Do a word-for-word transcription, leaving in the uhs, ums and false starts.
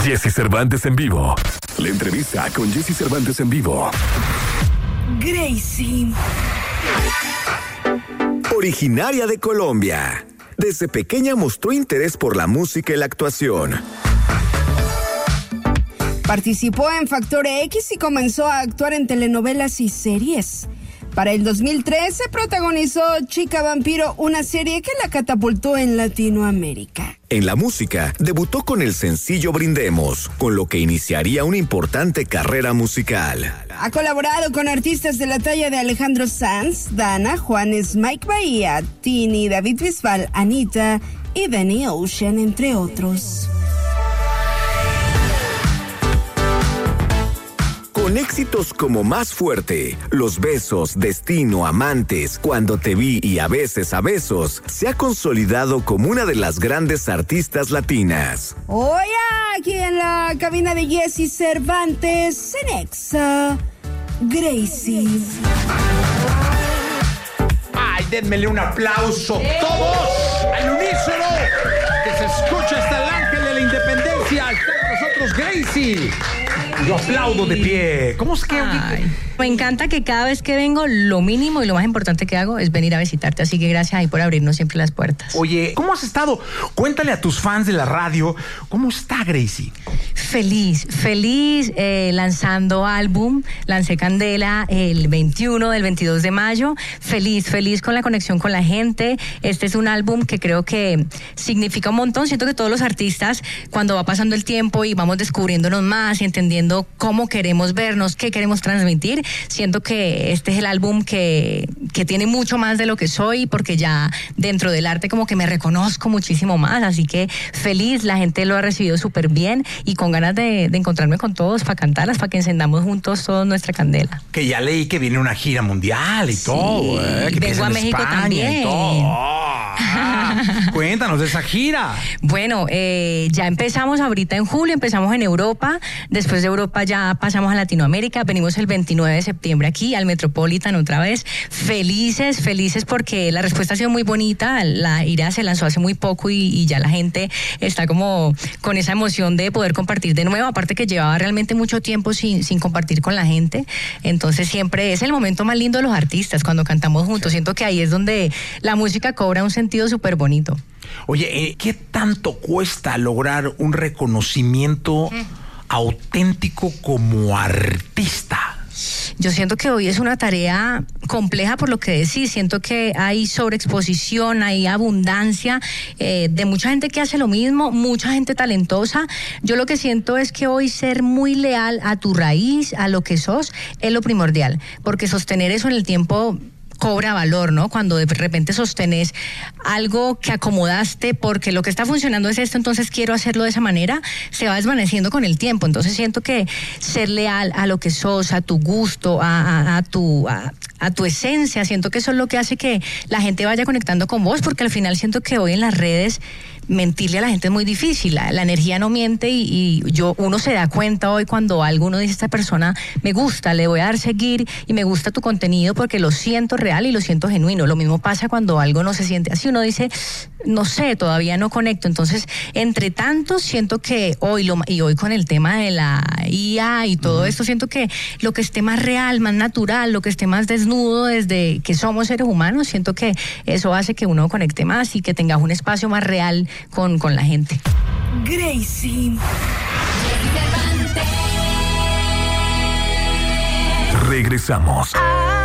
Jessy Cervantes en vivo. La entrevista con Jessy Cervantes en vivo. Gracie. Originaria de Colombia, desde pequeña mostró interés por la música y la actuación. Participó en Factor X y comenzó a actuar en telenovelas y series. Para el dos mil trece protagonizó Chica Vampiro, una serie que la catapultó en Latinoamérica. En la música, debutó con el sencillo Brindemos, con lo que iniciaría una importante carrera musical. Ha colaborado con artistas de la talla de Alejandro Sanz, Dana, Juanes, Mike Bahía, Tini, David Bisbal, Anita y Danny Ocean, entre otros. Con éxitos como Más Fuerte, Los Besos, Destino, Amantes, Cuando Te Vi y A Veces a Besos, se ha consolidado como una de las grandes artistas latinas. Hoy aquí en la cabina de Jessy Cervantes, en Exa, Gracie. Ay, denmele un aplauso todos al unísono, que se escucha hasta el ángel de la independencia. Con nosotros, Gracie. Yo aplaudo de pie. ¿Cómo es que...? Ay, me encanta que cada vez que vengo, lo mínimo y lo más importante que hago es venir a visitarte. Así que gracias ahí por abrirnos siempre las puertas. Oye, ¿cómo has estado? Cuéntale a tus fans de la radio, ¿cómo está Gracie? Feliz, feliz eh, lanzando álbum. Lancé Candela el veintiuno del veintidós de mayo. Feliz, feliz con la conexión con la gente. Este es un álbum que creo que significa un montón. Siento que todos los artistas, cuando va pasando el tiempo y vamos descubriéndonos más y entendiendo cómo queremos vernos, qué queremos transmitir, siento que este es el álbum que, que tiene mucho más de lo que soy, porque ya dentro del arte como que me reconozco muchísimo más, así que feliz, la gente lo ha recibido súper bien y con ganas de, de encontrarme con todos para cantarlas, para que encendamos juntos toda nuestra candela. Que ya leí que viene una gira mundial y sí, todo, ¿eh? Que vengo a México España también. Y todo. Ah, cuéntanos de esa gira. Bueno, eh, ya empezamos ahorita en julio, empezamos en Europa, después de Europa ya pasamos a Latinoamérica, venimos el veintinueve de septiembre aquí al Metropolitan otra vez, felices, felices porque la respuesta ha sido muy bonita, la gira se lanzó hace muy poco y, y ya la gente está como con esa emoción de poder compartir de nuevo, aparte que llevaba realmente mucho tiempo sin, sin compartir con la gente, entonces siempre es el momento más lindo de los artistas cuando cantamos juntos, siento que ahí es donde la música cobra un sentido súper bonito. Oye, eh, ¿qué tanto cuesta lograr un reconocimiento mm. auténtico como artista? Yo siento que hoy es una tarea compleja por lo que decís, siento que hay sobreexposición, hay abundancia eh, de mucha gente que hace lo mismo, mucha gente talentosa. Yo lo que siento es que hoy ser muy leal a tu raíz, a lo que sos, es lo primordial, porque sostener eso en el tiempo cobra valor, ¿no? Cuando de repente sostenes algo que acomodaste porque lo que está funcionando es esto, entonces quiero hacerlo de esa manera, se va desvaneciendo con el tiempo. Entonces siento que ser leal a lo que sos, a tu gusto, a, a, a tu a, a tu esencia, siento que eso es lo que hace que la gente vaya conectando con vos, porque al final siento que hoy en las redes mentirle a la gente es muy difícil, la, la energía no miente y, y yo uno se da cuenta hoy cuando algo uno dice, esta persona me gusta, le voy a dar seguir y me gusta tu contenido porque lo siento real y lo siento genuino. Lo mismo pasa cuando algo no se siente así, uno dice, no sé, todavía no conecto. Entonces, entre tanto, siento que hoy, lo, y hoy con el tema de la I A y todo uh-huh. esto, siento que lo que esté más real, más natural, lo que esté más desnudo desde que somos seres humanos, siento que eso hace que uno conecte más y que tenga un espacio más real con, con la gente. Gracie. Regresamos.